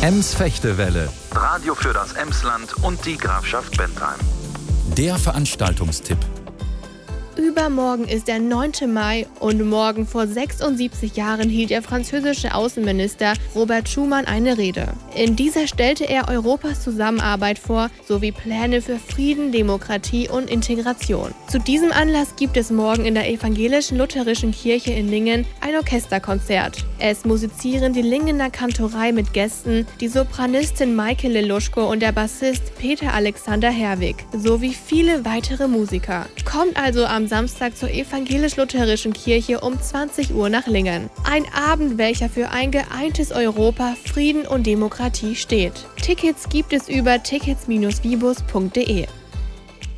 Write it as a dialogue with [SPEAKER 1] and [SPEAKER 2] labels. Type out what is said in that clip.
[SPEAKER 1] Ems-Fechtewelle.
[SPEAKER 2] Radio für das Emsland und die Grafschaft Bentheim.
[SPEAKER 1] Der Veranstaltungstipp.
[SPEAKER 3] Übermorgen ist der 9. Mai und morgen vor 76 Jahren hielt der französische Außenminister Robert Schuman eine Rede. In dieser stellte er Europas Zusammenarbeit vor, sowie Pläne für Frieden, Demokratie und Integration. Zu diesem Anlass gibt es morgen in der evangelischen lutherischen Kirche in Lingen ein Orchesterkonzert. Es musizieren die Lingener Kantorei mit Gästen, die Sopranistin Maike Leluschko und der Bassist Peter Alexander Herwig, sowie viele weitere Musiker. Kommt also am Samstag zur evangelisch-lutherischen Kirche um 20 Uhr nach Lingen. Ein Abend, welcher für ein geeintes Europa, Frieden und Demokratie steht. Tickets gibt es über tickets-vibus.de.